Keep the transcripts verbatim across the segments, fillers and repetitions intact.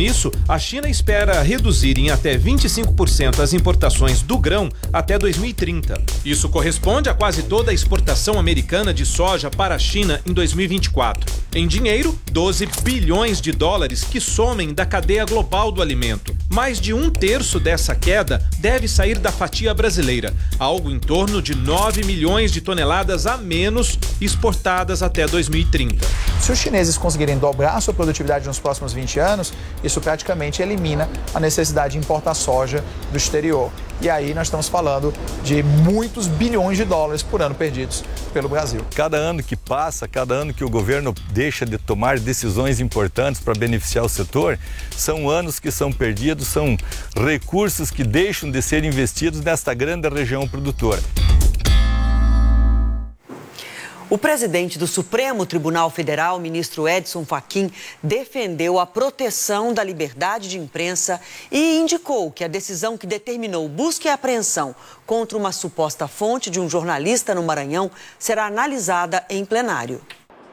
isso, a China espera reduzir em até vinte e cinco por cento as importações do grão até dois mil e trinta. Isso corresponde a quase toda a exportação americana de soja para a China em dois mil e vinte e quatro. Em dinheiro, doze bilhões de dólares que somem da cadeia global do alimento. Mais de um terço dessa queda deve sair da fatia brasileira, algo em torno de nove milhões de toneladas a menos exportadas até dois mil e trinta. Se os chineses conseguirem dobrar a sua produtividade nos próximos vinte anos, isso praticamente elimina a necessidade de importar soja do exterior. E aí nós estamos falando de muitos bilhões de dólares por ano perdidos pelo Brasil. Cada ano que passa, cada ano que o governo deixa de tomar decisões importantes para beneficiar o setor, são anos que são perdidos, são recursos que deixam de ser investidos nesta grande região produtora. O presidente do Supremo Tribunal Federal, ministro Edson Fachin, defendeu a proteção da liberdade de imprensa e indicou que a decisão que determinou busca e apreensão contra uma suposta fonte de um jornalista no Maranhão será analisada em plenário.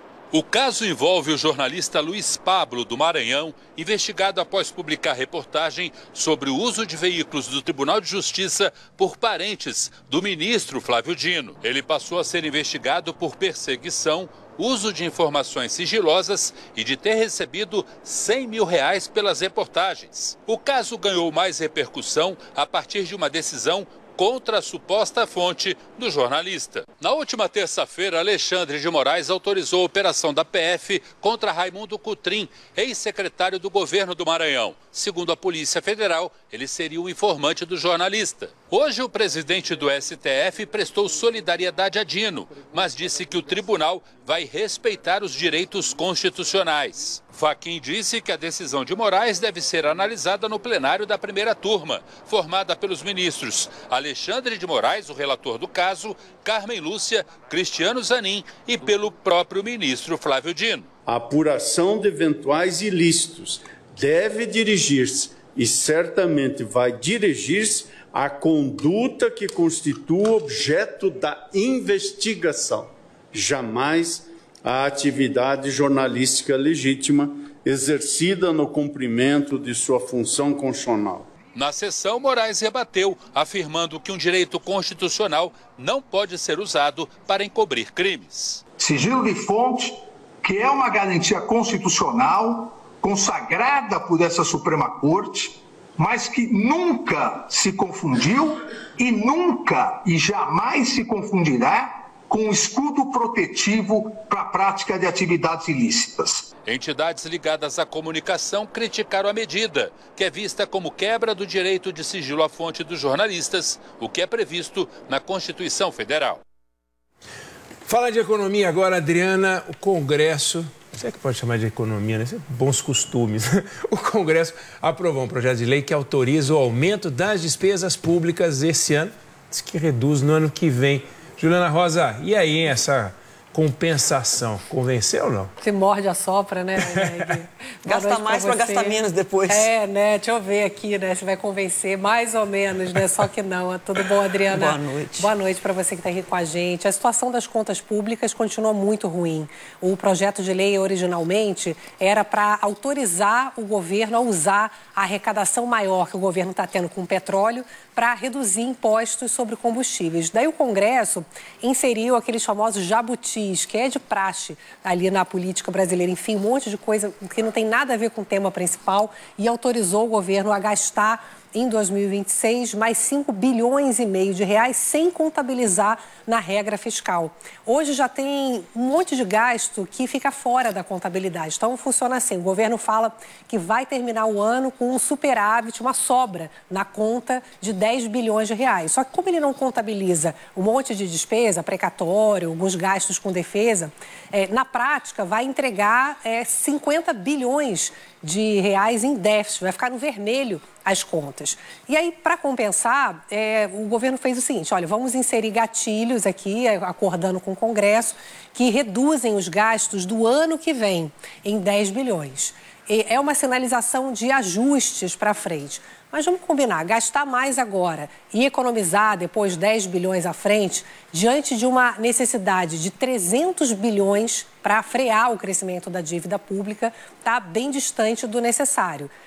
O caso envolve o jornalista Luiz Pablo, do Maranhão, investigado após publicar reportagem sobre o uso de veículos do Tribunal de Justiça por parentes do ministro Flávio Dino. Ele passou a ser investigado por perseguição, uso de informações sigilosas e de ter recebido cem mil reais pelas reportagens. O caso ganhou mais repercussão a partir de uma decisão contra a suposta fonte do jornalista. Na última terça-feira, Alexandre de Moraes autorizou a operação da P F contra Raimundo Cotrim, ex-secretário do governo do Maranhão. Segundo a Polícia Federal, ele seria o informante do jornalista. Hoje, o presidente do S T F prestou solidariedade a Dino, mas disse que o tribunal vai respeitar os direitos constitucionais. Fachin disse que a decisão de Moraes deve ser analisada no plenário da primeira turma, formada pelos ministros Alexandre de Moraes, o relator do caso, Carmen Lúcia, Cristiano Zanin e pelo próprio ministro Flávio Dino. A apuração de eventuais ilícitos deve dirigir-se, e certamente vai dirigir-se, à conduta que constitua objeto da investigação, jamais a atividade jornalística legítima exercida no cumprimento de sua função constitucional. Na sessão, Moraes rebateu, afirmando que um direito constitucional não pode ser usado para encobrir crimes. Sigilo de fonte, que é uma garantia constitucional consagrada por essa Suprema Corte, mas que nunca se confundiu e nunca e jamais se confundirá com o escudo protetivo para a prática de atividades ilícitas. Entidades ligadas à comunicação criticaram a medida, que é vista como quebra do direito de sigilo à fonte dos jornalistas, o que é previsto na Constituição Federal. Fala de economia agora, Adriana. O Congresso, você é que pode chamar de economia, né? Bons costumes. O Congresso aprovou um projeto de lei que autoriza o aumento das despesas públicas esse ano, diz que reduz no ano que vem. Juliana Rosa, e aí, hein, essa compensação, convenceu ou não? Se morde a sopra, né? Gasta mais para gastar menos depois. É, né? Deixa eu ver aqui, né? Se vai convencer mais ou menos, né? Só que não. Tudo bom, Adriana? Boa noite. Boa noite para você que está aqui com a gente. A situação das contas públicas continua muito ruim. O projeto de lei, originalmente, era para autorizar o governo a usar a arrecadação maior que o governo está tendo com o petróleo para reduzir impostos sobre combustíveis. Daí o Congresso inseriu aqueles famosos jabutis, que é de praxe ali na política brasileira. Enfim, um monte de coisa que não tem nada a ver com o tema principal e autorizou o governo a gastar em dois mil e vinte e seis, mais cinco bilhões e meio de reais sem contabilizar na regra fiscal. Hoje já tem um monte de gasto que fica fora da contabilidade. Então, funciona assim, o governo fala que vai terminar o ano com um superávit, uma sobra na conta de dez bilhões de reais. Só que como ele não contabiliza um monte de despesa, precatório, alguns gastos com defesa, é, na prática vai entregar é, cinquenta bilhões de reais em déficit, vai ficar no vermelho as contas. E aí, para compensar, é, o governo fez o seguinte, olha, vamos inserir gatilhos aqui, acordando com o Congresso, que reduzem os gastos do ano que vem em dez bilhões. E é uma sinalização de ajustes para frente. Mas vamos combinar, gastar mais agora e economizar depois dez bilhões à frente, diante de uma necessidade de trezentos bilhões para frear o crescimento da dívida pública, está bem distante do necessário.